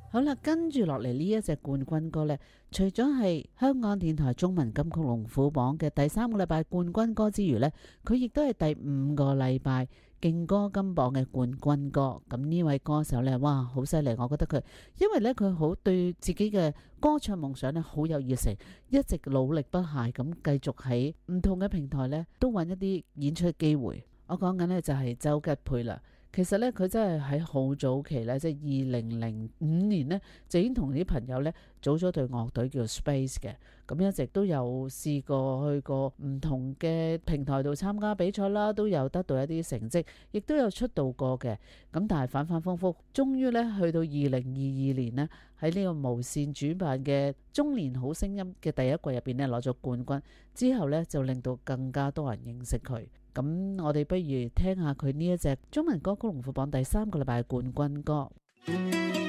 好啦，跟住落嚟呢一隻冠軍歌呢，除咗係香港電台中文金曲龍虎榜嘅第3個禮拜冠軍歌之餘呢，佢亦都係第5個禮拜勁歌金榜嘅冠軍歌。咁呢位歌手呢，哇，好犀利！我覺得佢，因為呢，佢好對自己嘅歌唱夢想呢好有熱誠，一直努力不懈咁繼續喺唔同嘅平台呢都揾一啲演出機會。我講緊呢就係周吉佩啦。其實咧，佢真係喺好早期咧，即係2005年呢，就已經同啲朋友咧組咗隊樂隊叫做 Space 嘅。咁一直都有試過去過唔同嘅平台度參加比賽啦，都有得到一啲成績，亦都有出道過嘅。咁但係反反覆覆，終於咧去到2022年呢，喺呢個無線主辦嘅中年好聲音嘅第一季入邊咧攞咗冠軍，之後咧就令到更加多人認識佢。咁我哋不如聽下佢呢一隻中文歌曲龍虎榜第3個禮拜冠軍歌。